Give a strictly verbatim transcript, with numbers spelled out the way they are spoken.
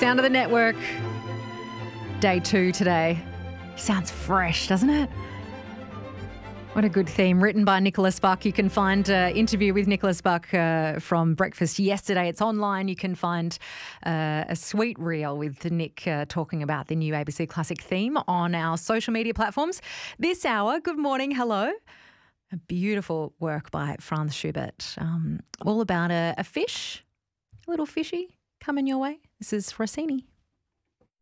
Sound of the Network. Day two today. Sounds fresh, doesn't it? What a good theme. Written by Nicholas Buck. You can find an uh, interview with Nicholas Buck uh, from Breakfast yesterday. It's online. You can find uh, a sweet reel with Nick uh, talking about the new A B C Classic theme on our social media platforms. This hour, good morning, hello. A beautiful work by Franz Schubert. Um, all about a, a fish, a little fishy coming your way. This is Rossini.